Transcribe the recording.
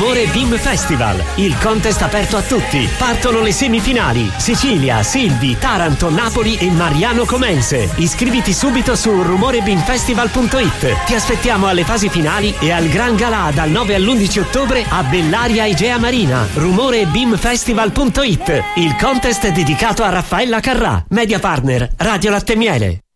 Rumore Beam Festival, il contest aperto a tutti. Partono le semifinali: Sicilia, Silvi, Taranto, Napoli e Mariano Comense. Iscriviti subito su rumorebeamfestival.it. Ti aspettiamo alle fasi finali e al Gran Galà dal 9 all'11 ottobre a Bellaria Igea Marina. Rumorebeamfestival.it. Il contest è dedicato a Raffaella Carrà, media partner Radio Latte Miele.